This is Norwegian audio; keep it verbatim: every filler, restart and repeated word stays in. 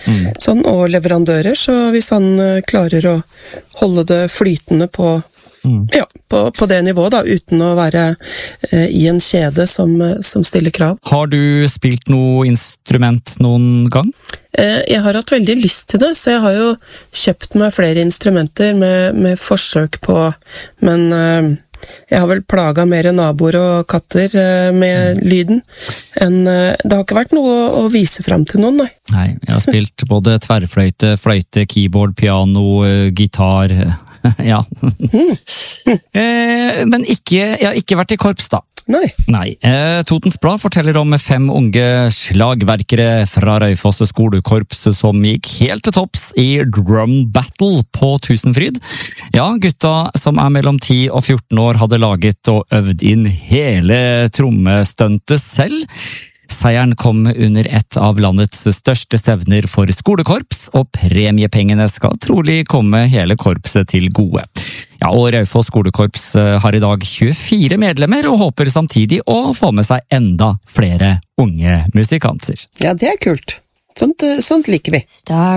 mm. sånn, og leverandører, så hvis han klarer å holde det flytende på, mm. ja, på, på det nivået da, uten å være eh, i en kjede som, som stiller krav. Har du spilt noe instrument noen gang? Eh, jeg har hatt veldig lyst til det, så jeg har jo kjøpt meg flere instrumenter med, med forsøk på, men eh, jeg har vel plaget mer naboer og katter eh, med mm. lyden, enn eh, det har ikke vært noe å, å vise frem til noen, nei. Nei, jeg har spilt både tverrfløyte, fløyte, keyboard, piano, gitar, ja. Mm. eh, men ikke, jeg har ikke vært i korps da. Nei. Nei. Eh, Totens Blad forteller om fem unge slagverkere fra Raufoss skolekorps som gikk helt til topps i drum battle på Tusenfryd. Ja, gutta som er mellom ti og fjorten år hadde laget og øvd inn hele trommestuntet selv. Seieren kom under et av landets største stevner for skolekorps, og premiepengene skal trolig komme hele korpset til gode. Ja, og Raufoss skolekorps har i dag tjuefire medlemmer, og håper samtidig å få med seg enda flere unge musikanter. Ja, det er kult. Sånt, sånt liker vi.